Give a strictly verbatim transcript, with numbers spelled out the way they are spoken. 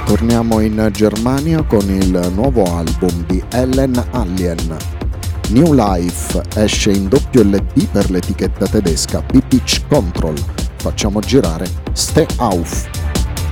Torniamo in Germania con il nuovo album di Ellen Allien. New Life esce in doppio L P per l'etichetta tedesca P Pitch Control. Facciamo girare Steh auf!